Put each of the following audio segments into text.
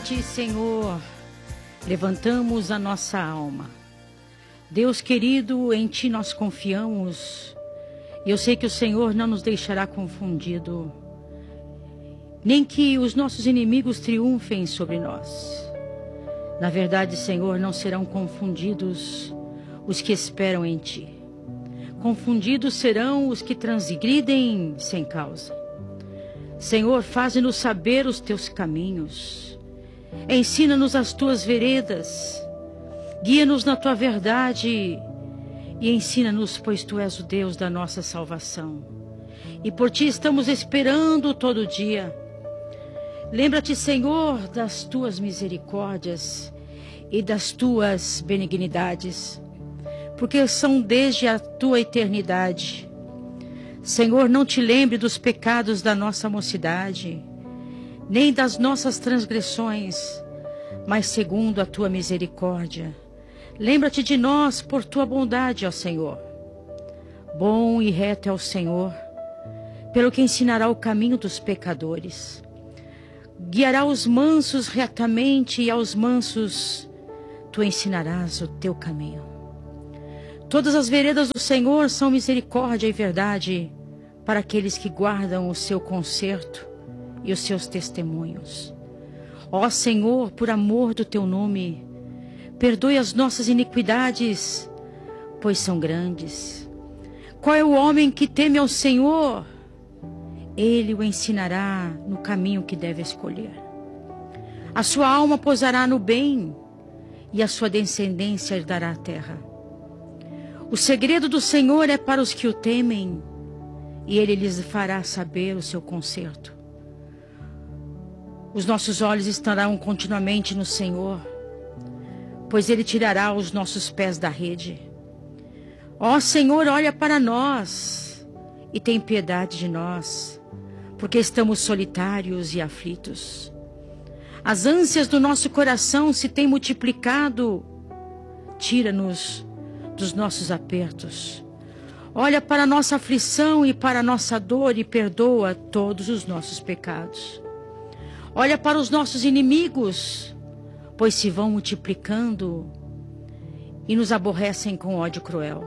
Ti, Senhor, levantamos a nossa alma. Deus querido, em Ti nós confiamos. E eu sei que o Senhor não nos deixará confundido, nem que os nossos inimigos triunfem sobre nós. Na verdade, Senhor, não serão confundidos os que esperam em Ti. Confundidos serão os que transgridem sem causa. Senhor, faze-nos saber os Teus caminhos. Ensina-nos as Tuas veredas. Guia-nos na Tua verdade. E ensina-nos, pois Tu és o Deus da nossa salvação. E por Ti estamos esperando todo dia. Lembra-te, Senhor, das Tuas misericórdias e das Tuas benignidades, porque são desde a Tua eternidade. Senhor, não te lembre dos pecados da nossa mocidade, nem das nossas transgressões, mas segundo a Tua misericórdia. Lembra-te de nós por Tua bondade, ó Senhor. Bom e reto é o Senhor, pelo que ensinará o caminho dos pecadores. Guiará os mansos retamente, e aos mansos Tu ensinarás o Teu caminho. Todas as veredas do Senhor são misericórdia e verdade para aqueles que guardam o Seu conserto e os Seus testemunhos. Ó Senhor, por amor do Teu nome, perdoe as nossas iniquidades, pois são grandes. Qual é o homem que teme ao Senhor? Ele o ensinará no caminho que deve escolher. A sua alma pousará no bem, e a sua descendência herdará a terra. O segredo do Senhor é para os que o temem, e Ele lhes fará saber o seu conserto. Os nossos olhos estarão continuamente no Senhor, pois Ele tirará os nossos pés da rede. Ó Senhor, olha para nós e tem piedade de nós, porque estamos solitários e aflitos. As ânsias do nosso coração se têm multiplicado. Tira-nos dos nossos apertos. Olha para a nossa aflição e para a nossa dor e perdoa todos os nossos pecados. Olha para os nossos inimigos, pois se vão multiplicando e nos aborrecem com ódio cruel.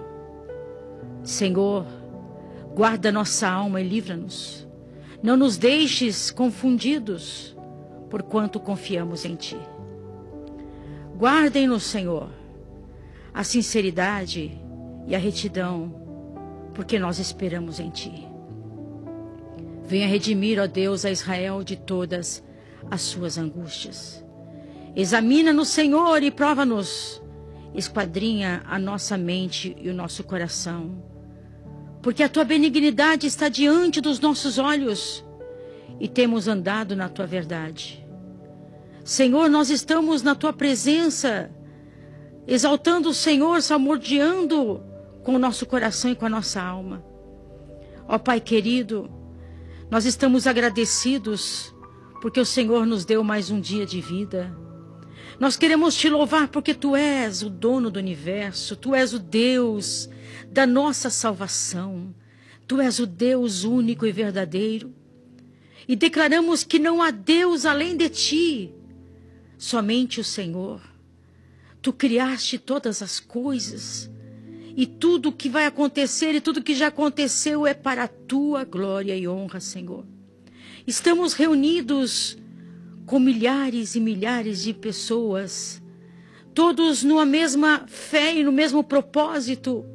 Senhor, guarda nossa alma e livra-nos. Não nos deixes confundidos, porquanto confiamos em Ti. Guardem-nos, Senhor, a sinceridade e a retidão, porque nós esperamos em Ti. Venha redimir, ó Deus, a Israel de todas as suas angústias. Examina-nos, Senhor, e prova-nos. Esquadrinha a nossa mente e o nosso coração, porque a Tua benignidade está diante dos nossos olhos e temos andado na Tua verdade. Senhor, nós estamos na Tua presença, exaltando o Senhor, salmodiando com o nosso coração e com a nossa alma. Ó Pai querido, nós estamos agradecidos porque o Senhor nos deu mais um dia de vida. Nós queremos Te louvar porque Tu és o dono do universo, Tu és o Deus da nossa salvação, Tu és o Deus único e verdadeiro. E declaramos que não há Deus além de Ti, somente o Senhor. Tu criaste todas as coisas, e tudo o que vai acontecer e tudo que já aconteceu é para a Tua glória e honra, Senhor. Estamos reunidos com milhares e milhares de pessoas, todos numa mesma fé e no mesmo propósito.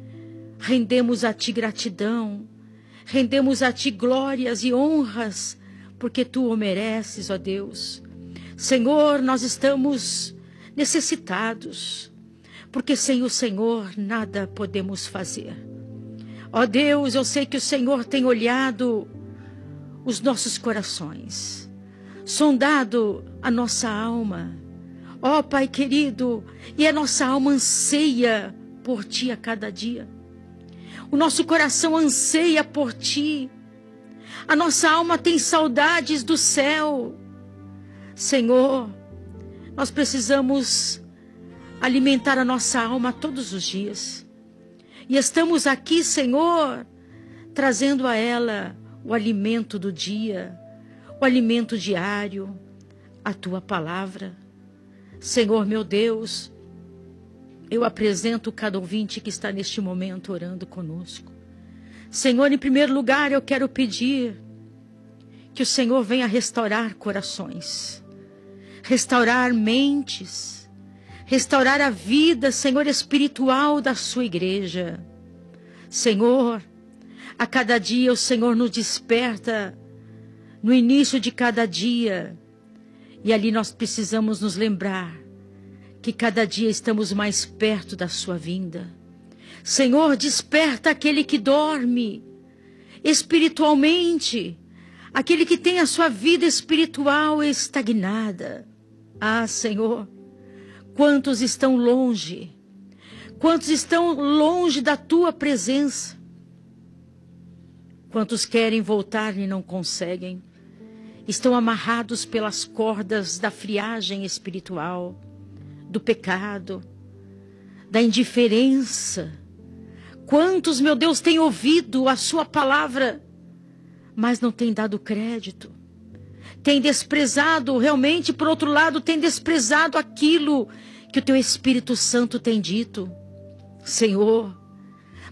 Rendemos a Ti gratidão, rendemos a Ti glórias e honras, porque Tu o mereces, ó Deus. Senhor, nós estamos necessitados, porque sem o Senhor nada podemos fazer. Ó Deus, eu sei que o Senhor tem olhado os nossos corações, sondado a nossa alma. Ó Pai querido, e a nossa alma anseia por Ti a cada dia. O nosso coração anseia por Ti. A nossa alma tem saudades do céu. Senhor, nós precisamos alimentar a nossa alma todos os dias. E estamos aqui, Senhor, trazendo a ela o alimento do dia, o alimento diário, a tua palavra. Senhor meu Deus, eu apresento cada ouvinte que está neste momento orando conosco. Senhor, em primeiro lugar, eu quero pedir que o Senhor venha restaurar corações, restaurar mentes, restaurar a vida, Senhor, espiritual da sua igreja. Senhor, a cada dia o Senhor nos desperta no início de cada dia, e ali nós precisamos nos lembrar que cada dia estamos mais perto da sua vinda. Senhor, desperta aquele que dorme espiritualmente, aquele que tem a sua vida espiritual estagnada. Ah, Senhor, quantos estão longe da tua presença, quantos querem voltar e não conseguem, estão amarrados pelas cordas da friagem espiritual, do pecado, da indiferença. Quantos, meu Deus, têm ouvido a sua palavra, mas não têm dado crédito, têm desprezado, realmente, por outro lado, têm desprezado aquilo que o teu Espírito Santo tem dito. Senhor,